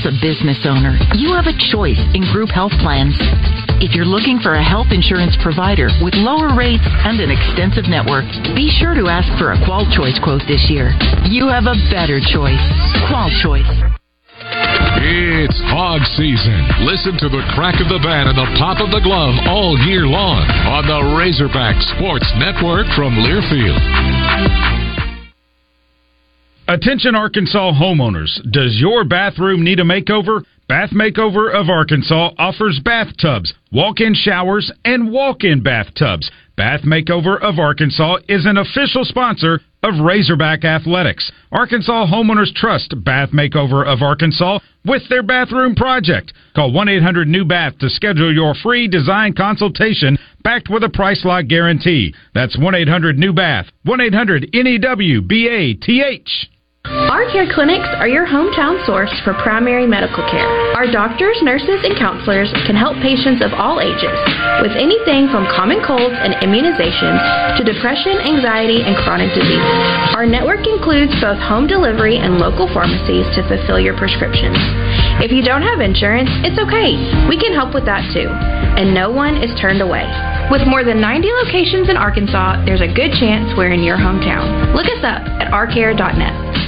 a business owner, you have a choice in group health plans. If you're looking for a health insurance provider with lower rates and an extensive network, be sure to ask for a Qual Choice quote this year. You have a better choice. Qual Choice. It's hog season. Listen to the crack of the bat and the pop of the glove all year long on the Razorback Sports Network from Learfield. Attention Arkansas homeowners. Does your bathroom need a makeover? Bath Makeover of Arkansas offers bathtubs, walk-in showers, and walk-in bathtubs. Bath Makeover of Arkansas is an official sponsor of Razorback Athletics. Arkansas homeowners trust Bath Makeover of Arkansas with their bathroom project. Call 1-800-NEW-BATH to schedule your free design consultation backed with a price lock guarantee. That's 1-800-NEW-BATH. 1-800-NEWBATH. Our care clinics are your hometown source for primary medical care. Our doctors, nurses, and counselors can help patients of all ages with anything from common colds and immunizations to depression, anxiety, and chronic diseases. Our network includes both home delivery and local pharmacies to fulfill your prescriptions. If you don't have insurance, it's okay. We can help with that too. And no one is turned away. With more than 90 locations in Arkansas, there's a good chance we're in your hometown. Look us up at ourcare.net.